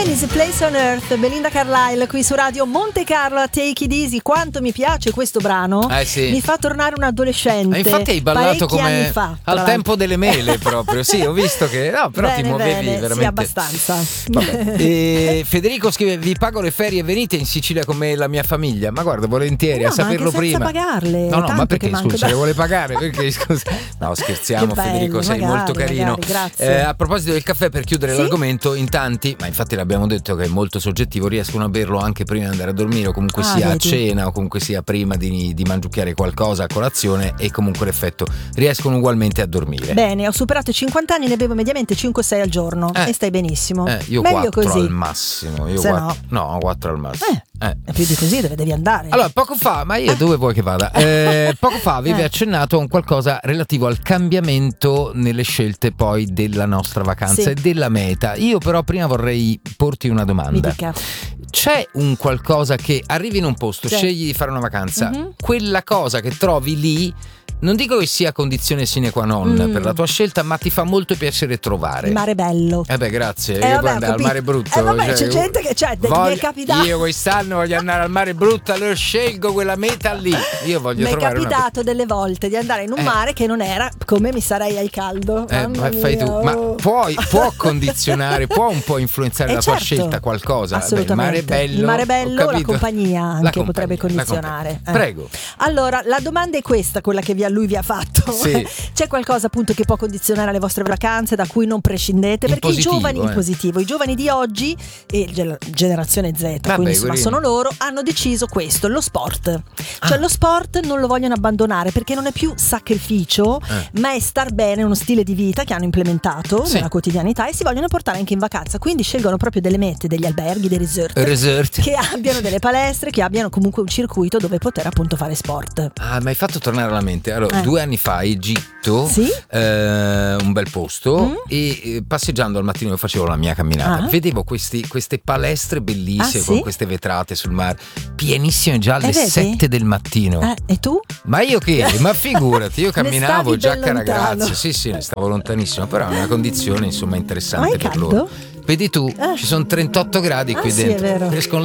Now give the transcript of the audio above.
Heaven is a place on earth, Belinda Carlisle qui su Radio Monte Carlo a Take It Easy. Quanto mi piace questo brano, sì. Mi fa tornare un adolescente. Infatti hai ballato come fa, al tempo delle mele proprio. Sì, ho visto che però bene, ti muovevi bene, veramente. sì, abbastanza. E Federico scrive: vi pago le ferie e venite in Sicilia con me e la mia famiglia. Ma guarda, volentieri, no, a saperlo ma prima. pagarle. No, ma perché scusa, le vuole pagare? Perché scusa? No, scherziamo, bello, Federico, sei magari, molto carino. Magari, grazie. A proposito del caffè, per chiudere l'argomento, in tanti, ma infatti l'abbiamo detto che è molto soggettivo, riescono a berlo anche prima di andare a dormire, o comunque sia a cena, o comunque sia prima di mangiucchiare qualcosa a colazione, e comunque l'effetto riescono ugualmente a dormire. Bene, ho superato i 50 anni, ne bevo mediamente 5-6 al giorno e stai benissimo. Io meglio 4 così al massimo. Io se 4, no, 4 al massimo. Più di così dove devi andare? Allora, poco fa, ma io dove vuoi che vada? Poco fa avevi accennato a un qualcosa relativo al cambiamento nelle scelte poi della nostra vacanza e della meta. Io però prima vorrei porti una domanda. Mi dica. C'è un qualcosa che arrivi in un posto, scegli di fare una vacanza, quella cosa che trovi lì, non dico che sia condizione sine qua non per la tua scelta, ma ti fa molto piacere trovare. Il mare bello. Beh, grazie. Vabbè, guarda, al mare brutto. Vabbè, c'è gente che mi è capitato. Io quest'anno voglio andare al mare brutto, allora scelgo quella meta lì. Io voglio trovare. Mi è capitato delle volte di andare in un mare che non era come mi sarei al caldo. Ma fai tu. Ma può condizionare, può un po' influenzare la tua scelta qualcosa? Assolutamente. Il mare bello, la compagnia anche potrebbe condizionare. Prego. Allora, la domanda è questa, quella che lui vi ha fatto. Sì. C'è qualcosa appunto che può condizionare le vostre vacanze, da cui non prescindete? Perché i giovani in positivo, i giovani di oggi e generazione Z, quindi insomma sono loro, hanno deciso questo, lo sport. Cioè lo sport non lo vogliono abbandonare perché non è più sacrificio, ma è star bene, uno stile di vita che hanno implementato nella quotidianità e si vogliono portare anche in vacanza. Quindi scelgono proprio delle mete, degli alberghi, dei resort che abbiano delle palestre, che abbiano comunque un circuito dove poter appunto fare sport. Mi hai fatto tornare alla mente. Allora, 2 anni fa Egitto, un bel posto, e passeggiando al mattino io facevo la mia camminata, vedevo queste palestre bellissime con queste vetrate sul mare, pienissime già alle 7 del mattino. E tu? Ma io che? Ma figurati, io camminavo giacca ragazzi, sì, ne stavo lontanissimo, però è una condizione insomma interessante per loro. Vedi tu, ci sono 38 gradi qui dentro. È vero. Escono